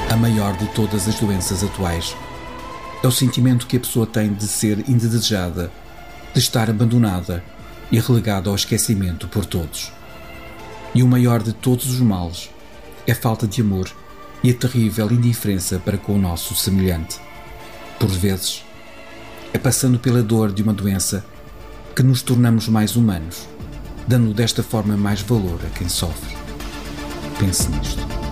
A maior de todas as doenças atuais é o sentimento que a pessoa tem de ser indesejada, de estar abandonada e relegada ao esquecimento por todos. E o maior de todos os males é a falta de amor e a terrível indiferença para com o nosso semelhante. Por vezes, é passando pela dor de uma doença que nos tornamos mais humanos, dando desta forma mais valor a quem sofre. Pense nisto.